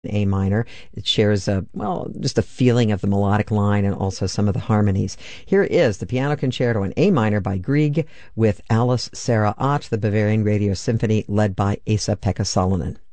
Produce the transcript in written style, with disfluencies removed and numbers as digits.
A minor. It shares just a feeling of the melodic line and also some of the harmonies. Here is the Piano Concerto in A minor by Grieg with Alice Sarah Ott, the Bavarian Radio Symphony led by Asa-Pekka Salonen.